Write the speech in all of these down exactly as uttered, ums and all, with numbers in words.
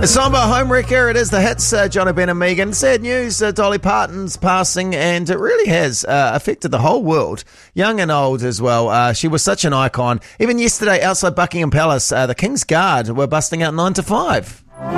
It's time about Homewrecker. It is the hits, uh, Johnny Ben and Megan. Sad news, uh, Dolly Parton's passing, and it really has uh, affected the whole world, young and old as well. Uh, she was such an icon. Even yesterday, outside Buckingham Palace, uh, the King's Guard were busting out nine to five.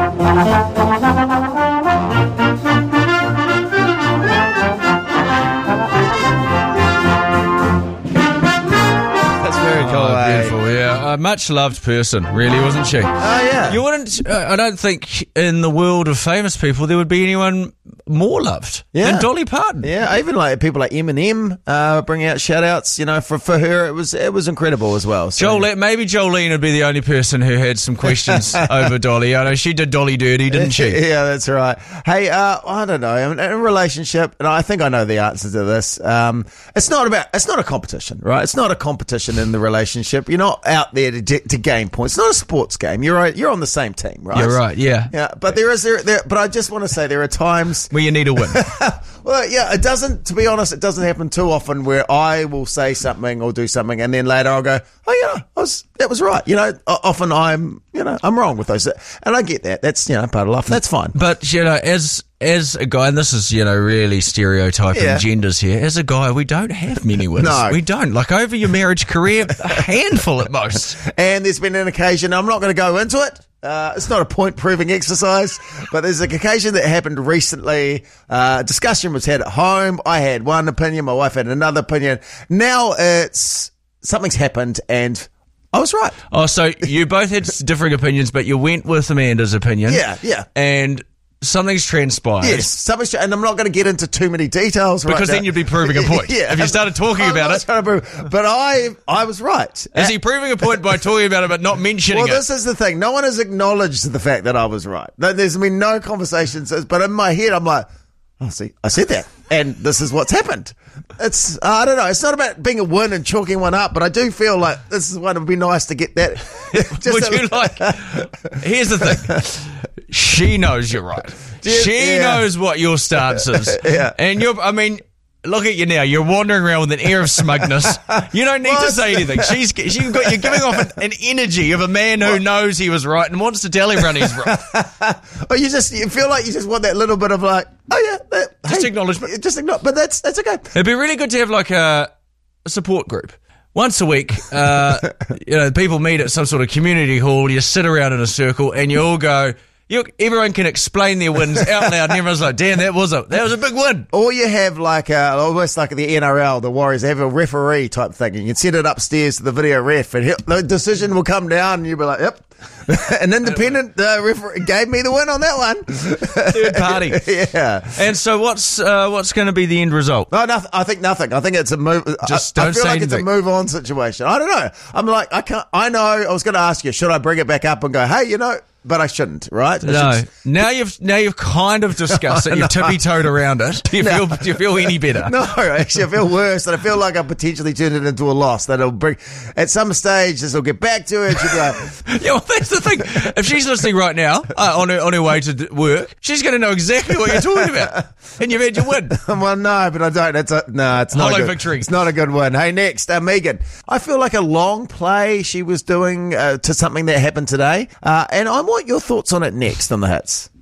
That's very cool. Oh, eh? beautiful, yeah. A much loved person, really, wasn't she? Oh, yeah. You wouldn't, uh, I don't think in the world of famous people there would be anyone more loved Yeah. than Dolly Parton. Yeah, even like people like Eminem uh, bringing out shout outs, you know, for, for her. It was it was incredible as well. So. Jolene, maybe Jolene would be the only person who had some questions over Dolly. I know she did Dolly dirty, didn't she? Yeah, that's right. Hey, uh, I don't know. In a relationship, and I think I know the answer to this. Um, it's not about. It's not a competition, right? It's not a competition in the relationship. You're not out there to, to gain points. It's not a sports game. You're right, you're on the same team, right? You're right. Yeah. Yeah, but there is there, there. But I just want to say there are times. Where you need a win. Well, yeah, it doesn't, to be honest, it doesn't happen too often where I will say something or do something and then later I'll go, oh, yeah, I was, that was right. You know, often I'm, you know, I'm wrong with those. And I get that. That's, you know, part of life. That's fine. But, you know, as as a guy, and this is, you know, really stereotyping Yeah. genders here, as a guy, we don't have many wins. No. We don't. Like, over your marriage career, a handful at most. And there's been an occasion, I'm not going to go into it. Uh, it's not a point-proving exercise, but there's an occasion that happened recently. Uh, discussion was had at home. I had one opinion. My wife had another opinion. Now it's something's happened, and I was right. Oh, so you both had differing opinions, but you went with Amanda's opinion. Yeah, yeah. And something's transpired. Yes, something's, and I'm not going to get into too many details right Because now. then you'd be proving a point. Yeah, If you started talking I'm about not it. trying to prove, but I, I was right. Is he proving a point by talking about it but not mentioning Well, it? this is the thing. No one has acknowledged the fact that I was right. No- There's been no conversations, but in my head, I'm like, oh, see, I said that, and this is what's happened. It's, I don't know. It's not about being a win and chalking one up, but I do feel like this is one. It would be nice to get that. Just Would a- you like... Here's the thing. She knows you're right. Yeah, She yeah. knows what your stance is. Yeah. And you're, I mean... Look at you now. You're wandering around with an air of smugness. You don't need to What? say anything. She's she's got, you're giving off an, an energy of a man who knows he was right and wants to tell everyone he's right. Oh, you just you feel like you just want that little bit of like, oh yeah, that, Just hey, acknowledgement. just acknowledge. But that's that's okay. It'd be really good to have like a, a support group. Once a week, uh, you know, people meet at some sort of community hall. You sit around in a circle and you all go. You, everyone can explain their wins out loud, and everyone's like, "Damn, that was a that was a big win." Or you have like a, almost like the N R L, the Warriors, they have a referee type thing, and you can send it upstairs to the video ref, and he'll- the decision will come down, and you'll be like, "Yep." An independent uh, referee gave me the win on that one. Third party. Yeah. And so, what's uh, what's going to be the end result? No, nothing. I think nothing. I think it's a move. Just I, don't I feel say like it's a anything. move on situation. I don't know. I'm like, I can't. I know. I was going to ask you, should I bring it back up and go, hey, you know, but I shouldn't, right? I No. should- Now you've now you've kind of discussed it. You've No. tippy toed around it. Do you feel do you feel any better? No, actually, I feel worse, and I feel like I potentially turned it into a loss. That it'll bring at some stage. This will get back to it. She'll be like, Yeah, well, that's the thing. If she's listening right now uh, on her on her way to d- work, she's going to know exactly what you're talking about, and you've had your win. well, no, but I don't. It's a, no, it's not Hollow a good, victory. It's not a good one. Hey, next, uh, Megan. I feel like a long play she was doing uh, to something that happened today, uh, and I want your thoughts on it next on the hits.